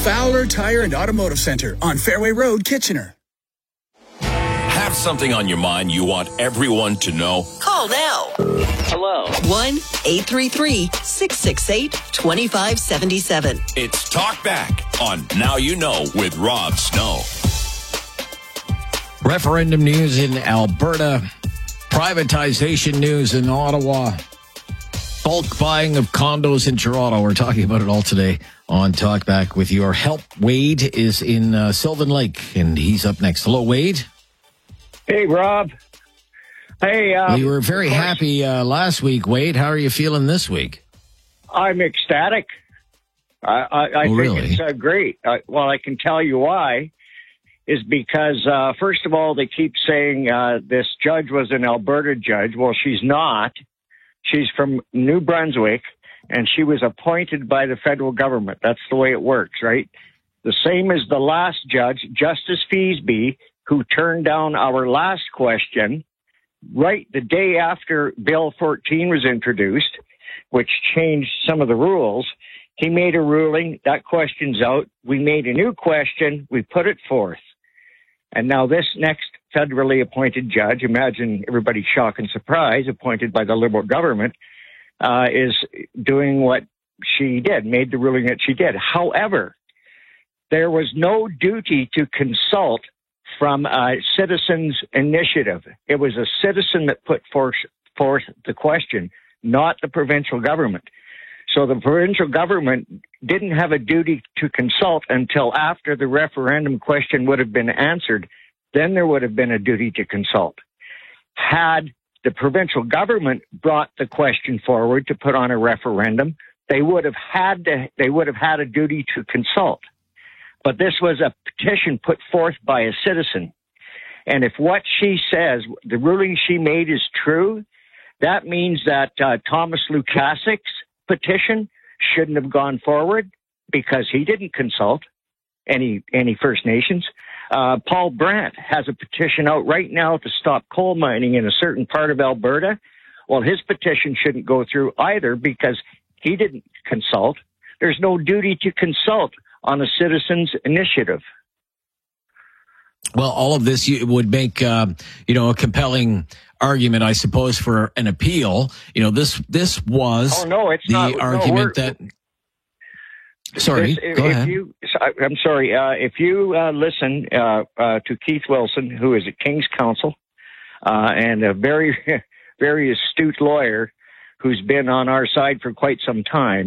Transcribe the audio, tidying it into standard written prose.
Fowler Tire and Automotive Center on Fairway Road, Kitchener. Have something on your mind you want everyone to know? Call now. Hello. 1-833-668-2577. It's Talk Back on Now You Know with Rob Snow. Referendum news in Alberta. Privatization news in Ottawa. Bulk buying of condos in Toronto. We're talking about it all today on Talkback with your help. Wade is in Sylvan Lake, and he's up next. Hello, Wade. Hey, Rob. Hey, you were very happy last week, Wade. How are you feeling this week? I'm ecstatic. I think really? It's great. Well, I can tell you why. Is because, first of all, they keep saying this judge was an Alberta judge. Well, she's not. She's from New Brunswick, and she was appointed by the federal government. That's the way it works, right? The same as the last judge, Justice Feasby, who turned down our last question right the day after Bill 14 was introduced, which changed some of the rules. He made a ruling. That question's out. We made a new question. We put it forth. And now this next federally appointed judge, imagine everybody's shock and surprise, appointed by the Liberal government, is doing what she did, made the ruling that she did. However, there was no duty to consult from a citizen's initiative. It was a citizen that put forth the question, not the provincial government. So the provincial government didn't have a duty to consult until after the referendum question would have been answered. Then there would have been a duty to consult. Had the provincial government brought the question forward to put on a referendum, they would have had a duty to consult. But this was a petition put forth by a citizen. And if what she says, the ruling she made is true, that means that Thomas Lukasik's petition shouldn't have gone forward because he didn't consult any First Nations. Paul Brandt has a petition out right now to stop coal mining in a certain part of Alberta. Well, his petition shouldn't go through either because he didn't consult. There's no duty to consult on a citizen's initiative. Well, all of this would make, a compelling argument, I suppose, for an appeal. This was the argument that. Sorry, go ahead. I'm sorry. If you listen to Keith Wilson, who is at King's Counsel and a very, very astute lawyer who's been on our side for quite some time,